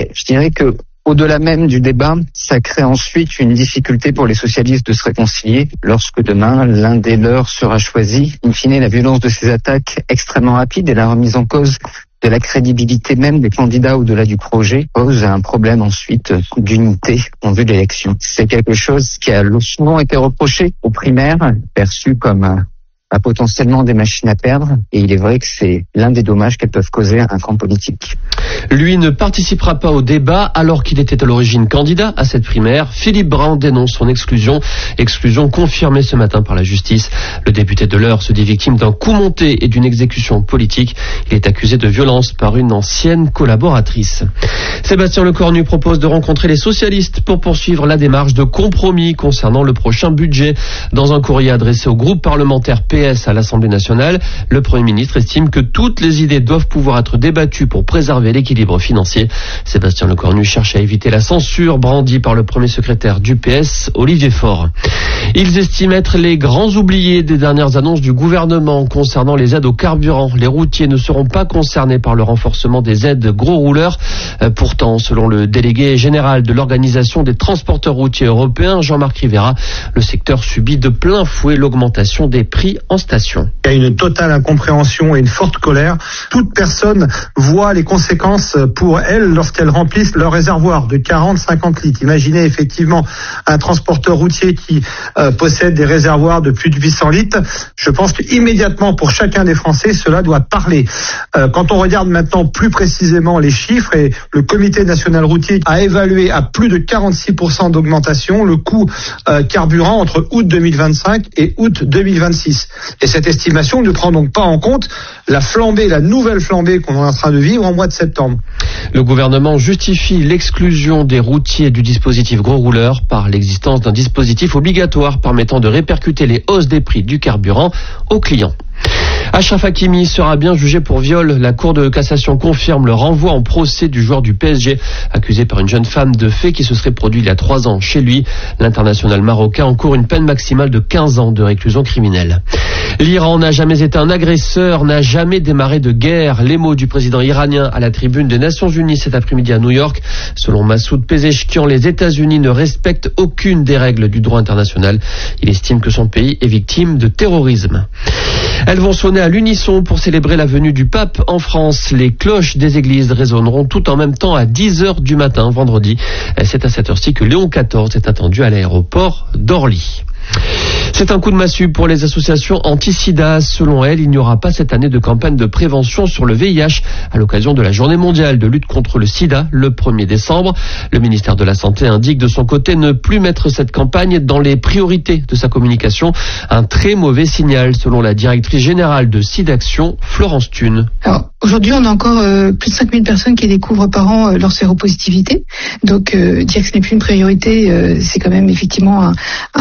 je dirais que au-delà même du débat, ça crée ensuite une difficulté pour les socialistes de se réconcilier lorsque demain, l'un des leurs sera choisi. In fine, la violence de ces attaques extrêmement rapides et la remise en cause de la crédibilité même des candidats au-delà du projet pose un problème ensuite d'unité en vue de l'élection. C'est quelque chose qui a souvent été reproché aux primaires, perçu comme potentiellement des machines à perdre, et il est vrai que c'est l'un des dommages qu'elles peuvent causer à un camp politique. Lui ne participera pas au débat alors qu'il était à l'origine candidat à cette primaire. Philippe Brun dénonce son exclusion confirmée ce matin par la justice. Le député de l'Eure se dit victime d'un coup monté et d'une exécution politique. Il est accusé de violence par une ancienne collaboratrice. Sébastien Lecornu propose de rencontrer les socialistes pour poursuivre la démarche de compromis concernant le prochain budget. Dans un courrier adressé au groupe parlementaire PS à l'Assemblée nationale, le Premier ministre estime que toutes les idées doivent pouvoir être débattues pour préserver l'équilibre financier. Sébastien Lecornu cherche à éviter la censure brandie par le premier secrétaire du PS, Olivier Faure. Ils estiment être les grands oubliés des dernières annonces du gouvernement concernant les aides au carburant. Les routiers ne seront pas concernés par le renforcement des aides gros rouleurs. Pourtant, selon le délégué général de l'Organisation des transporteurs routiers européens, Jean-Marc Rivera, le secteur subit de plein fouet l'augmentation des prix en station. Il y a une totale incompréhension et une forte colère. Toute personne voit les conséquences pour elle lorsqu'elles remplissent leur réservoir de 40-50 litres. Imaginez effectivement un transporteur routier qui possède des réservoirs de plus de 800 litres. Je pense qu'immédiatement pour chacun des Français, cela doit parler. Quand on regarde maintenant plus précisément les chiffres, et le Comité national routier a évalué à plus de 46% d'augmentation le coût carburant entre août 2025 et août 2026. Et cette estimation ne prend donc pas en compte la nouvelle flambée qu'on est en train de vivre en mois de septembre. Le gouvernement justifie l'exclusion des routiers du dispositif gros rouleur par l'existence d'un dispositif obligatoire permettant de répercuter les hausses des prix du carburant aux clients. Achraf Hakimi sera bien jugé pour viol. La Cour de cassation confirme le renvoi en procès du joueur du PSG, accusé par une jeune femme de faits qui se serait produit il y a 3 ans chez lui. L'international marocain encourt une peine maximale de 15 ans de réclusion criminelle. L'Iran n'a jamais été un agresseur, n'a jamais démarré de guerre. Les mots du président iranien à la tribune des Nations Unies cet après-midi à New York. Selon Massoud Pezeshkian, les États-Unis ne respectent aucune des règles du droit international. Il estime que son pays est victime de terrorisme. Elles vont sonner à l'unisson pour célébrer la venue du pape en France. Les cloches des églises résonneront tout en même temps à 10h du matin vendredi. C'est à cette heure-ci que Léon XIV est attendu à l'aéroport d'Orly. C'est un coup de massue pour les associations anti-sida. Selon elles, il n'y aura pas cette année de campagne de prévention sur le VIH à l'occasion de la journée mondiale de lutte contre le sida le 1er décembre. Le ministère de la Santé indique de son côté ne plus mettre cette campagne dans les priorités de sa communication. Un très mauvais signal selon la directrice générale de SIDAction, Florence Thune. Alors, aujourd'hui, on a encore plus de 5000 personnes qui découvrent par an leur séropositivité. Donc, dire que ce n'est plus une priorité, c'est quand même effectivement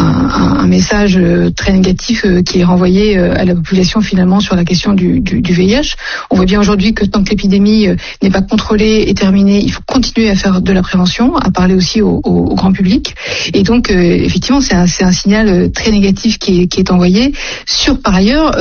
un message très négatif qui est renvoyé à la population finalement sur la question du VIH. On voit bien aujourd'hui que tant que l'épidémie n'est pas contrôlée et terminée, il faut continuer à faire de la prévention, à parler aussi au grand public. Et donc effectivement c'est un signal très négatif qui est envoyé sur par ailleurs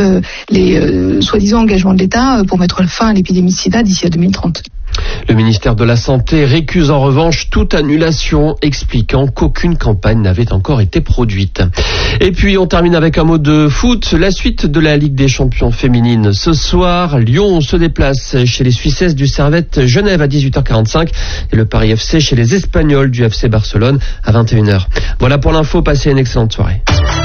les soi-disant engagements de l'État pour mettre fin à l'épidémie de sida d'ici à 2030. Le ministère de la Santé récuse en revanche toute annulation, expliquant qu'aucune campagne n'avait encore été produite. Et puis on termine avec un mot de foot. La suite de la Ligue des champions féminines. Ce soir, Lyon se déplace chez les Suissesses du Servette Genève à 18h45 et le Paris FC chez les Espagnols du FC Barcelone à 21h. Voilà pour l'info, passez une excellente soirée.